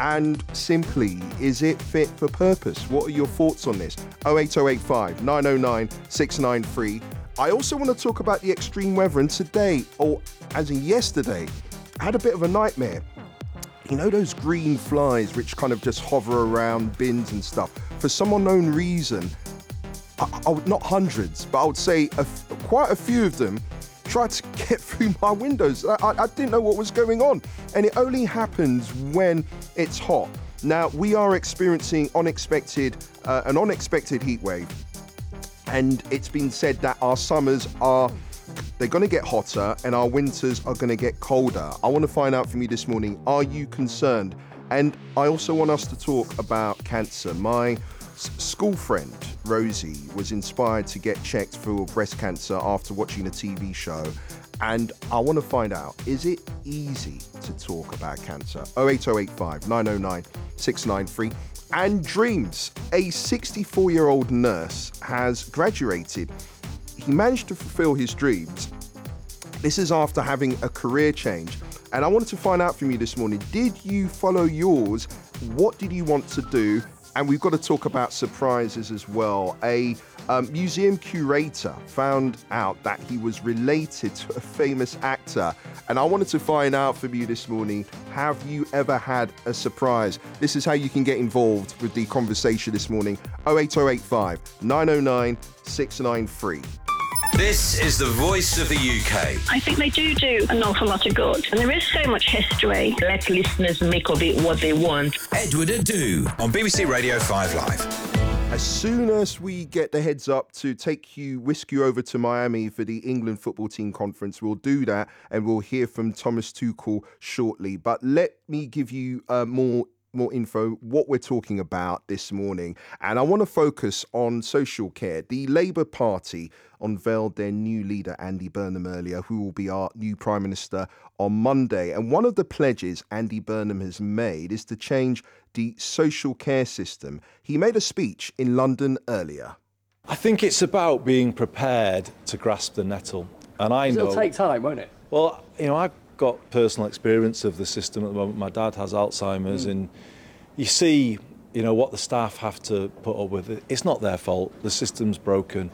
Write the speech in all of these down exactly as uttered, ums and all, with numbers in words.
And simply, is it fit for purpose? What are your thoughts on this? oh eight oh eight five, nine oh nine, six nine three. I also want to talk about the extreme weather, and today, or as in yesterday, I had a bit of a nightmare. You know those green flies which kind of just hover around bins and stuff? For some unknown reason, I, I would, not hundreds, but I would say a, quite a few of them tried to get through my windows. I, I, I didn't know what was going on. And it only happens when it's hot. Now, we are experiencing unexpected, uh, an unexpected heat wave. And it's been said that our summers are, they're going to get hotter and our winters are going to get colder. I want to find out from you this morning, are you concerned? And I also want us to talk about cancer. My s- school friend, Rosie, was inspired to get checked for breast cancer after watching a T V show. And I want to find out, is it easy to talk about cancer? oh eight oh eight five, nine oh nine, six nine three. And dreams. A sixty-four-year-old nurse has graduated. He managed to fulfill his dreams. This is after having a career change. And I wanted to find out from you this morning, did you follow yours? What did you want to do? And we've got to talk about surprises as well. A um, museum curator found out that he was related to a famous actor. And I wanted to find out from you this morning, have you ever had a surprise? This is how you can get involved with the conversation this morning. oh eight oh eight five, nine oh nine, six nine three. This is the voice of the U K. I think they do do an awful lot of good. And there is so much history. Let listeners make of it what they want. Edward Adu on B B C Radio five Live. As soon as we get the heads up to take you, whisk you over to Miami for the England football team conference, we'll do that and we'll hear from Thomas Tuchel shortly. But let me give you uh, more more info, what we're talking about this morning. And I want to focus on social care. The Labour Party unveiled their new leader, Andy Burnham, earlier, who will be our new Prime Minister on Monday. And one of the pledges Andy Burnham has made is to change the social care system. He made a speech in London earlier. I think it's about being prepared to grasp the nettle. And I know It'll take time, won't it? Well, you know, I've got personal experience of the system at the moment. My dad has Alzheimer's, mm. and you see, you know, what the staff have to put up with. It's not their fault. The system's broken.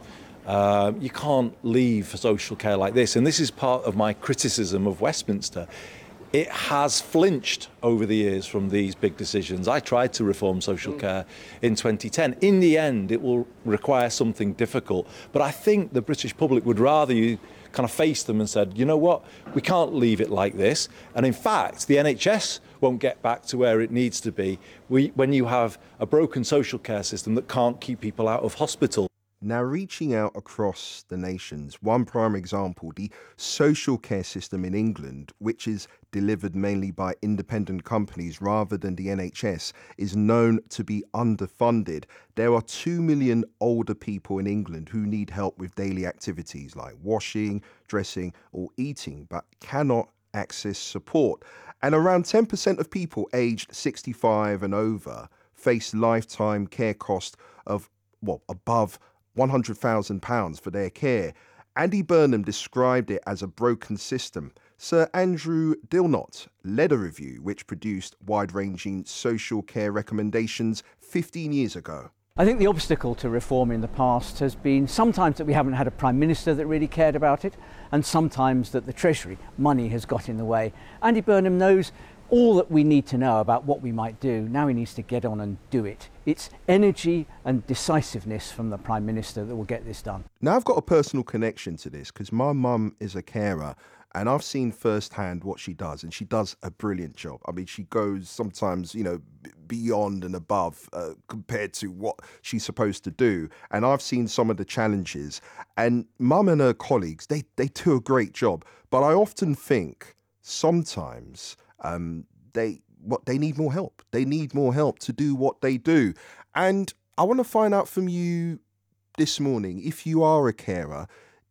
Um, you can't leave social care like this. And this is part of my criticism of Westminster. It has flinched over the years from these big decisions. I tried to reform social mm. care in twenty ten. In the end, it will require something difficult. But I think the British public would rather you kind of faced them and said, you know what, we can't leave it like this. And in fact, the N H S won't get back to where it needs to be we, when you have a broken social care system that can't keep people out of hospital. Now, reaching out across the nations, one prime example, the social care system in England, which is delivered mainly by independent companies rather than the N H S, is known to be underfunded. There are two million older people in England who need help with daily activities like washing, dressing or eating, but cannot access support. And around ten percent of people aged sixty-five and over face lifetime care cost of, well, above one hundred thousand pounds for their care. Andy Burnham described it as a broken system. Sir Andrew Dilnot led a review which produced wide-ranging social care recommendations fifteen years ago. I think the obstacle to reform in the past has been sometimes that we haven't had a Prime Minister that really cared about it, and sometimes that the Treasury, money has got in the way. Andy Burnham knows all that we need to know about what we might do. Now he needs to get on and do it. It's energy and decisiveness from the Prime Minister that will get this done. Now, I've got a personal connection to this because my mum is a carer and I've seen firsthand what she does, and she does a brilliant job. I mean, she goes sometimes, you know, b- beyond and above uh, compared to what she's supposed to do. And I've seen some of the challenges, and mum and her colleagues, they, they do a great job. But I often think sometimes Um, they what they need more help. They need more help to do what they do. And I want to find out from you this morning, if you are a carer,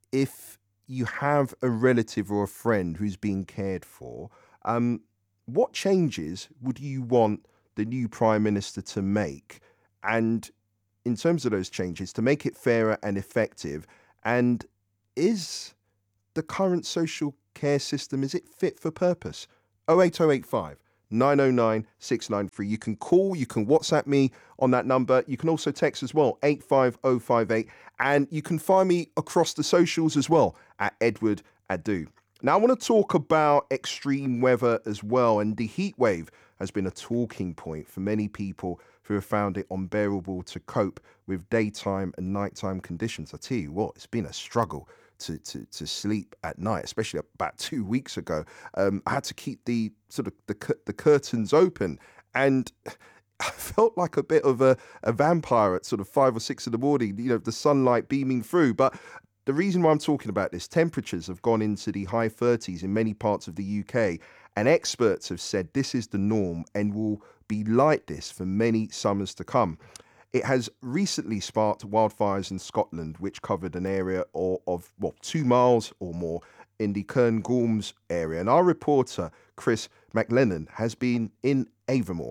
if you have a relative or a friend who's being cared for, um, what changes would you want the new Prime Minister to make? And in terms of those changes, to make it fairer and effective, and is the current social care system, is it fit for purpose? oh eight oh eight five, nine oh nine, six nine three. You can call, you can WhatsApp me on that number. You can also text as well, eight five oh five eight. And you can find me across the socials as well at Edward Adu. Now, I want to talk about extreme weather as well. And the heat wave has been a talking point for many people who have found it unbearable to cope with daytime and nighttime conditions. I tell you what, it's been a struggle to to, to sleep at night, especially about two weeks ago. Um, I had to keep the sort of the, the curtains open, and I felt like a bit of a, a vampire at sort of five or six in the morning, you know, the sunlight beaming through. But the reason why I'm talking about this, temperatures have gone into the high thirties in many parts of the U K, and experts have said this is the norm and will be like this for many summers to come. It has recently sparked wildfires in Scotland, which covered an area of, of well, two miles or more in the Cairngorms area. And our reporter, Chris McLennan, has been in Avermore.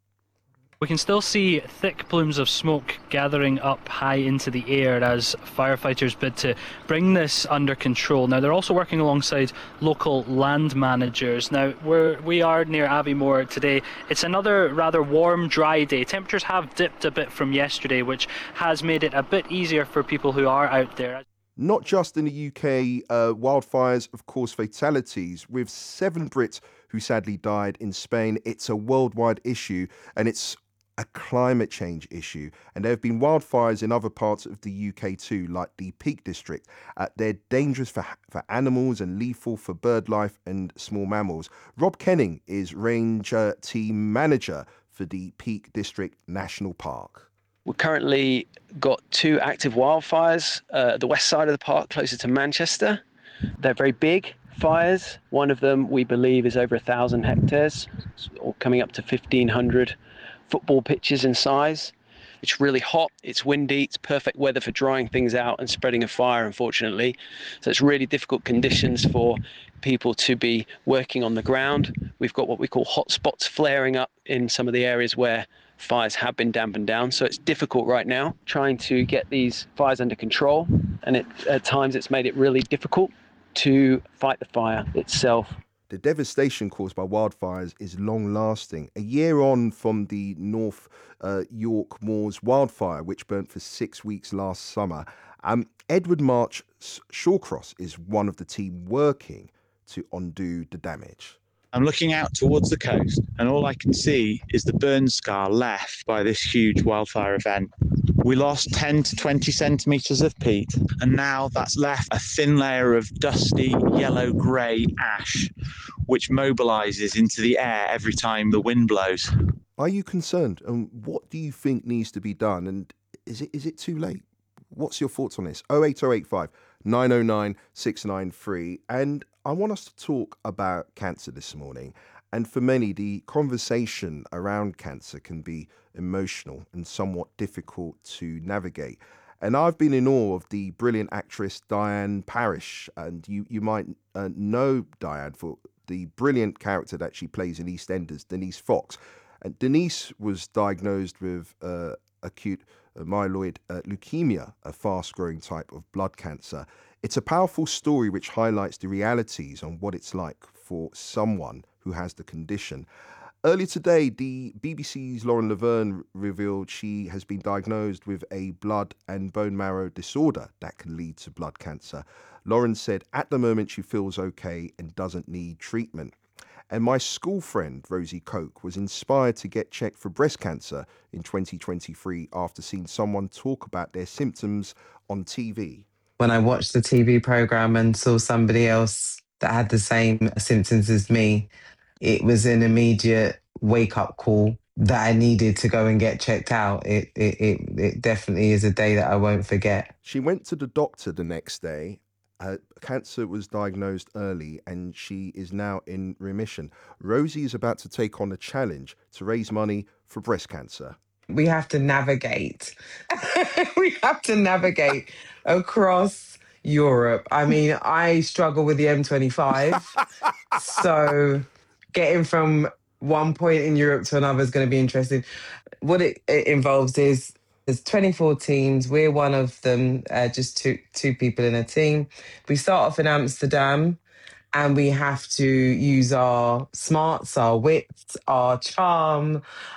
We can still see thick plumes of smoke gathering up high into the air as firefighters bid to bring this under control. Now, they're also working alongside local land managers. Now, we're, we are near Aviemore today. It's another rather warm, dry day. Temperatures have dipped a bit from yesterday, which has made it a bit easier for people who are out there. Not just in the U K, uh, wildfires, of course, fatalities, with seven Brits who sadly died in Spain. It's a worldwide issue, and it's a climate change issue. And there have been wildfires in other parts of the U K too, like the Peak District. Uh, they're dangerous for, for animals and lethal for bird life and small mammals. Rob Kenning is Ranger Team Manager for the Peak District National Park. We've currently got two active wildfires uh, at the west side of the park, closer to Manchester. They're very big fires. One of them, we believe, is over a thousand hectares, or coming up to fifteen hundred football pitches in size. It's really hot, it's windy, it's perfect weather for drying things out and spreading a fire, unfortunately. So it's really difficult conditions for people to be working on the ground. We've got what we call hot spots flaring up in some of the areas where fires have been dampened down. So it's difficult right now trying to get these fires under control. And it, at times it's made it really difficult to fight the fire itself. The devastation caused by wildfires is long-lasting. A year on from the North uh, York Moors wildfire, which burnt for six weeks last summer, um, Edward March Shawcross is one of the team working to undo the damage. I'm looking out towards the coast, and all I can see is the burn scar left by this huge wildfire event. We lost ten to twenty centimetres of peat, and now that's left a thin layer of dusty yellow-grey ash, which mobilises into the air every time the wind blows. Are you concerned? And what do you think needs to be done? And is it is it too late? What's your thoughts on this? oh eight oh eight five, nine oh nine, six nine three. And I want us to talk about cancer this morning. And for many, the conversation around cancer can be emotional and somewhat difficult to navigate. And I've been in awe of the brilliant actress Diane Parrish. And you, you might uh, know Diane for the brilliant character that she plays in EastEnders, Denise Fox. And Denise was diagnosed with uh, acute myeloid uh, leukemia, a fast-growing type of blood cancer. It's a powerful story which highlights the realities on what it's like for someone who has the condition. Earlier today, the B B C's Lauren Laverne revealed she has been diagnosed with a blood and bone marrow disorder that can lead to blood cancer. Lauren said at the moment she feels okay and doesn't need treatment. And my school friend, Rosie Koch, was inspired to get checked for breast cancer in twenty twenty-three after seeing someone talk about their symptoms on T V. When I watched the T V programme and saw somebody else that had the same symptoms as me, it was an immediate wake-up call that I needed to go and get checked out. It, it, it, it definitely is a day that I won't forget. She went to the doctor the next day. Uh, cancer was diagnosed early and she is now in remission. Rosie is about to take on a challenge to raise money for breast cancer. We have to navigate. we have to navigate across Europe. I mean, I struggle with the M twenty-five. So getting from one point in Europe to another is going to be interesting. What it, it involves is there's twenty-four teams. We're one of them, uh, just two two people in a team. We start off in Amsterdam, and we have to use our smarts, our wits, our charm,